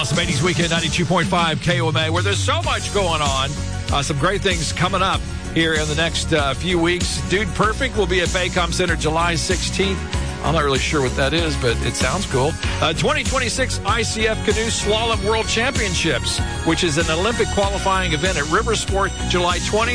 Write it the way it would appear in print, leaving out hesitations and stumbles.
Awesome 80s Weekend 92.5 KOMA, where there's so much going on. Some great things coming up here in the next few weeks. Dude Perfect will be at Baycom Center July 16th. I'm not really sure what that is, but it sounds cool. 2026 ICF Canoe Slalom World Championships, which is an Olympic qualifying event at Riversport July 20th.